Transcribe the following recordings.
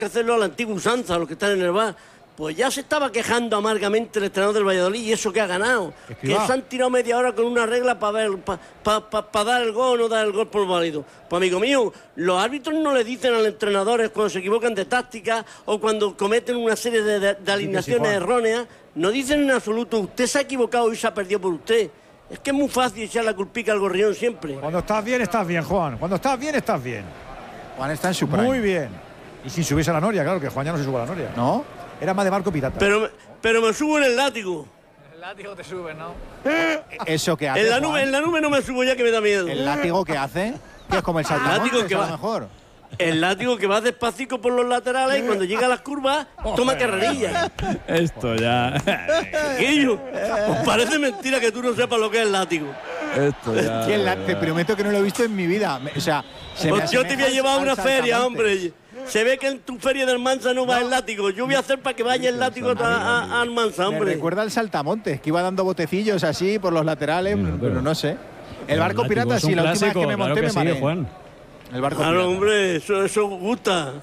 que hacerlo a la antigua usanza, los que están en el bar. Pues ya se estaba quejando amargamente el entrenador del Valladolid y eso que ha ganado. Que se han tirado media hora con una regla para dar el gol o no dar el gol por válido. Pues amigo mío, los árbitros no le dicen a los entrenadores cuando se equivocan de táctica o cuando cometen una serie de alineaciones erróneas. No dicen en absoluto, usted se ha equivocado y se ha perdido por usted. Es que es muy fácil echar la culpica al gorrión siempre. Cuando estás bien, Juan. Cuando estás bien, estás bien. Juan está en su prime. Muy bien. Y sin subirse a la noria, claro, que Juan ya no se sube a la noria. ¿No? Era más de Marco Pirata. Pero me subo en el látigo. El látigo te sube, ¿no? ¿Eso que hace, En la nube no me subo ya que me da miedo. ¿El látigo que hace? Que es como el saltamontes, que va mejor. El látigo que va despacito por los laterales y cuando llega a las curvas, toma carrerilla. Esto ya. Guillo, pues parece mentira que tú no sepas lo que es el látigo. Esto ya. Te prometo que no lo he visto en mi vida. O sea, pues yo te voy a llevar a una feria, hombre. Se ve que en tu feria del Almansa no va el látigo. Yo voy a hacer para que vaya el látigo a Almansa, hombre. Me recuerda al saltamontes, que iba dando botecillos así por los laterales, pero no sé. El barco pirata, sí, la última vez que me monté me mareé. Juan. El barco claro, pirata. hombre, eso gusta.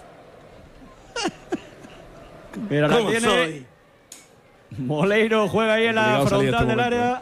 Mira, ¿Cómo tiene soy? Moleiro juega ahí en la frontal del área.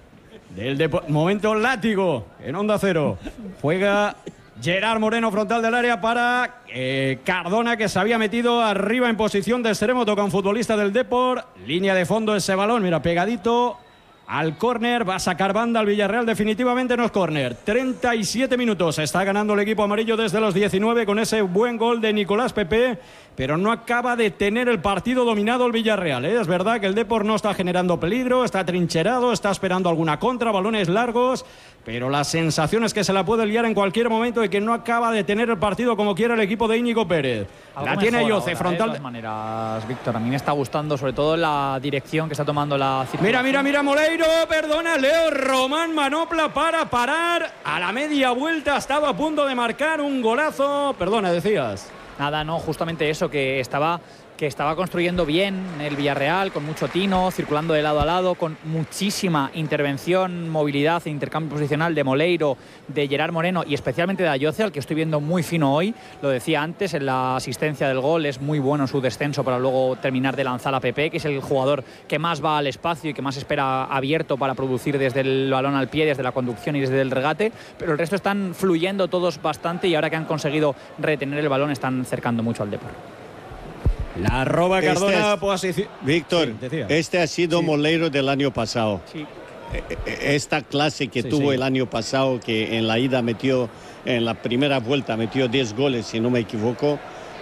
Momento látigo en Onda Cero. Juega Gerard Moreno, frontal del área para Cardona, que se había metido arriba en posición de extremo. Toca un futbolista del Depor. Línea de fondo ese balón, mira, pegadito al córner. Va a sacar banda al Villarreal. Definitivamente no es córner. 37 minutos. Está ganando el equipo amarillo desde los 19 con ese buen gol de Nicolás Pepe. Pero no acaba de tener el partido dominado el Villarreal, ¿eh? Es verdad que el Depor no está generando peligro, está trincherado, está esperando alguna contra, balones largos, pero la sensación es que se la puede liar en cualquier momento y que no acaba de tener el partido como quiere el equipo de Íñigo Pérez. La tiene Yoce, frontal. De todas maneras, Víctor, a mí me está gustando sobre todo la dirección que está tomando la circulación. Mira, Moleiro, perdona, Leo Román manopla para parar. A la media vuelta estaba a punto de marcar un golazo. Perdona, decías. Nada, no, justamente eso, que estaba construyendo bien el Villarreal, con mucho tino, circulando de lado a lado, con muchísima intervención, movilidad e intercambio posicional de Moleiro, de Gerard Moreno y especialmente de Ayoce, al que estoy viendo muy fino hoy. Lo decía antes, en la asistencia del gol es muy bueno su descenso para luego terminar de lanzar a Pepe, que es el jugador que más va al espacio y que más espera abierto para producir desde el balón al pie, desde la conducción y desde el regate, pero el resto están fluyendo todos bastante y ahora que han conseguido retener el balón están cercando mucho al Depor. La roba Cardona. Víctor, sí, este ha sido sí. Moleiro del año pasado. Sí. Esta clase que tuvo el año pasado, que en la ida metió, en la primera vuelta metió 10 goles, si no me equivoco,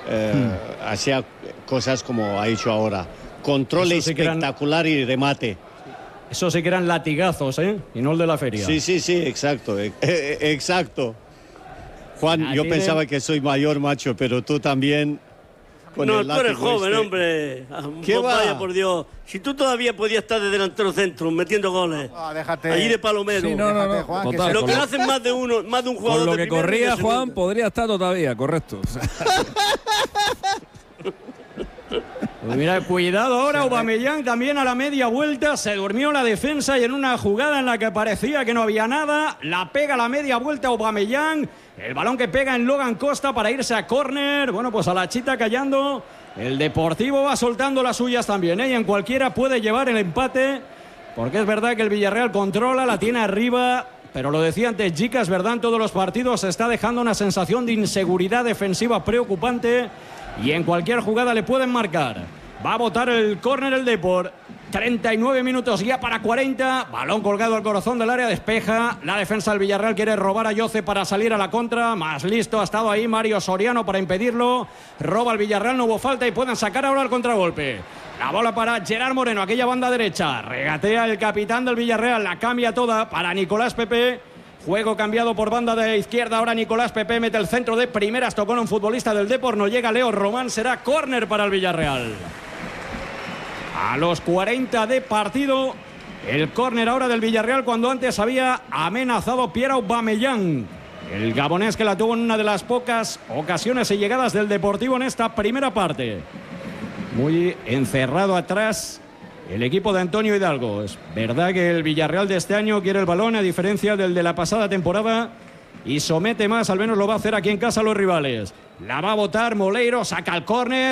hacía cosas como ha hecho ahora. Control espectacular y remate. Eso sí que eran latigazos, ¿eh? Y no el de la feria. Sí, exacto. Exacto. Juan, yo pensaba que soy mayor, macho, pero tú también. No, tú eres joven, hombre. ¿Qué va? Vaya, por Dios. Si tú todavía podías estar de delantero centro metiendo goles. Déjate. Allí de palomero. Sí, no. Juan, Total, lo que hacen más de un jugador. Con lo de que primera corría y de Juan, segunda. podría estar todavía, correcto. Pues mira, cuidado ahora, Aubameyang también a la media vuelta, se durmió la defensa y en una jugada en la que parecía que no había nada, la pega a la media vuelta Aubameyang, el balón que pega en Logan Costa para irse a córner, bueno, pues a la chita callando, el Deportivo va soltando las suyas también, ¿eh? Y en cualquiera puede llevar el empate, porque es verdad que el Villarreal controla, la tiene arriba, pero lo decía antes Jica, es verdad, en todos los partidos se está dejando una sensación de inseguridad defensiva preocupante, y en cualquier jugada le pueden marcar. Va a botar el córner el Depor. 39 minutos ya para 40. Balón colgado al corazón del área, despeja. La defensa del Villarreal quiere robar a Yoce para salir a la contra. Más listo ha estado ahí Mario Soriano para impedirlo. Roba el Villarreal, no hubo falta y pueden sacar ahora el contragolpe. La bola para Gerard Moreno, aquella banda derecha. Regatea el capitán del Villarreal, la cambia toda para Nicolás Pepe. Juego cambiado por banda de izquierda. Ahora Nicolás Pepe mete el centro de primeras. Tocó un futbolista del Depor. No llega Leo Román. Será córner para el Villarreal. A los 40 de partido. El córner ahora del Villarreal cuando antes había amenazado Pierre Aubameyang. El gabonés que la tuvo en una de las pocas ocasiones y llegadas del Deportivo en esta primera parte. Muy encerrado atrás el equipo de Antonio Hidalgo. Es verdad que el Villarreal de este año quiere el balón a diferencia del de la pasada temporada y somete más, al menos lo va a hacer aquí en casa a los rivales. La va a botar Moleiro, saca el córner.